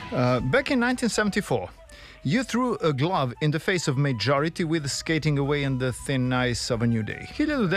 Back in 1974, you threw a glove in the face of majority with skating away on the thin ice of a new day.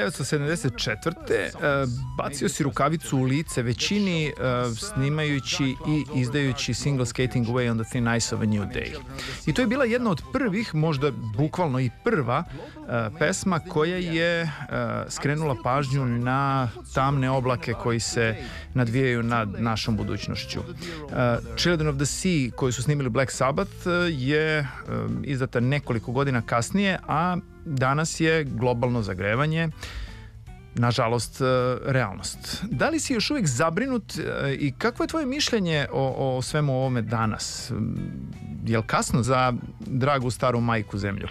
1974. Bacio si rukavicu u lice većini snimajući i izdajući single Skating Away on the Thin Ice of a New Day. I to je bila jedna od prvih, možda bukvalno i prva pesma koja je skrenula pažnju na tamne oblake koji se nadvijaju nad našom budućnošću. Children of the Sea, koju su snimili Black Sabbath, je izdata nekoliko godina kasnije, a danas je globalno zagrevanje nažalost realnost. Da li si još uvijek zabrinut i kakvo je tvoje mišljenje o svemu ovome danas? Je li kasno za dragu staru majku zemlju?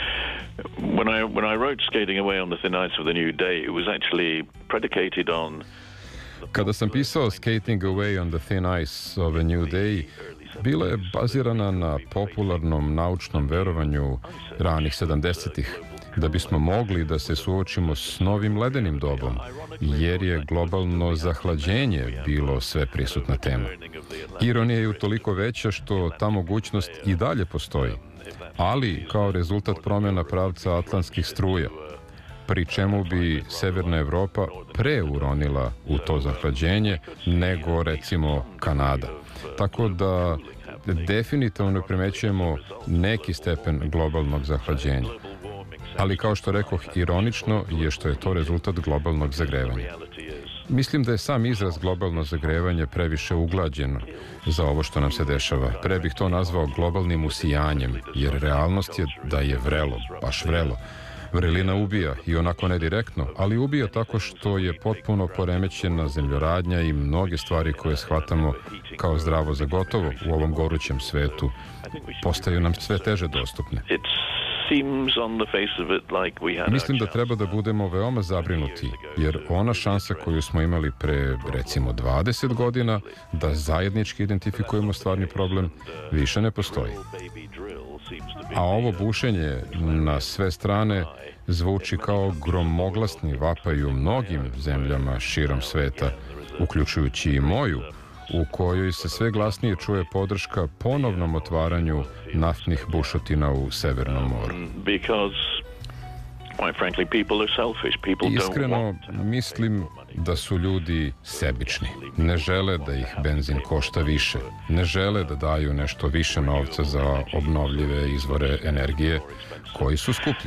When I wrote Skating Away on the Thin Ice of the New Day, it was actually predicated on... Kada sam pisao Skating Away on the Thin Ice of a New Day, bila je bazirana na popularnom naučnom verovanju ranih 70-ih, da bismo mogli da se suočimo s novim ledenim dobom, jer je globalno zahlađenje bilo sve prisutna tema. Ironija je utoliko veća što ta mogućnost i dalje postoji, ali kao rezultat promjena pravca atlantskih struja, pri čemu bi Severna Evropa pre uronila u to zahlađenje nego recimo Kanada. Tako da definitivno primećujemo neki stepen globalnog zahlađenja. Ali kao što rekoh, ironično je što je to rezultat globalnog zagrevanja. Mislim da je sam izraz globalno zagrevanje previše uglađen za ovo što nam se dešava. Pre bih to nazvao globalnim usijanjem, jer realnost je da je vrelo, baš vrelo. Vrelina ubija i onako ne direktno, ali ubija tako što je potpuno poremećena zemljoradnja i mnoge stvari koje shvatamo kao zdravo za gotovo u ovom gorućem svetu postaju nam sve teže dostupne. Mislim da treba da budemo veoma zabrinuti, jer ona šansa koju smo imali pre, recimo, 20 godina, da zajednički identifikujemo stvarni problem, više ne postoji. A ovo bušenje na sve strane zvuči kao gromoglasni vapaj u mnogim zemljama širom sveta, uključujući i moju, u kojoj se sve glasnije čuje podrška ponovnom otvaranju naftnih bušotina u Severnom moru. Iskreno, mislim da su ljudi sebični. Ne žele da ih benzin košta više. Ne žele da daju nešto više novca za obnovljive izvore energije koji su skuplji.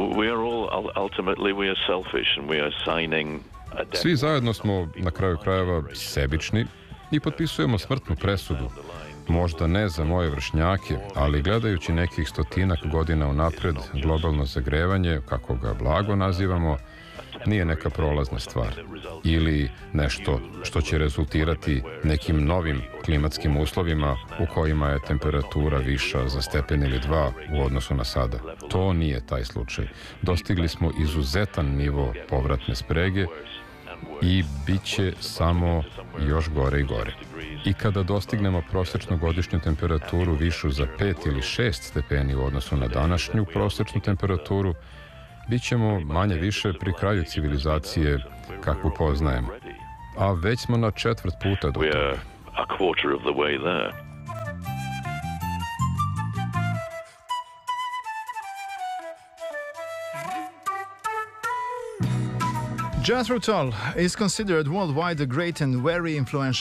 Svi zajedno smo na kraju krajeva sebični i potpisujemo smrtnu presudu. Možda ne za moje vršnjake, ali gledajući nekih 100 godina unapred, globalno zagrevanje, kako ga blago nazivamo, nije neka prolazna stvar. Ili nešto što će rezultirati nekim novim klimatskim uslovima u kojima je temperatura viša za stepen ili 2 u odnosu na sada. To nije taj slučaj. Dostigli smo izuzetan nivo povratne sprege i bit će samo još gore i gore. I kada dostignemo prosječnu godišnju temperaturu višu za 5 ili 6 stepeni u odnosu na današnju prosječnu temperaturu, bit ćemo manje više pri kraju civilizacije kakvu poznajemo. A već smo na 1/4 puta do toga. Jethro Tull is considered worldwide a great and very influential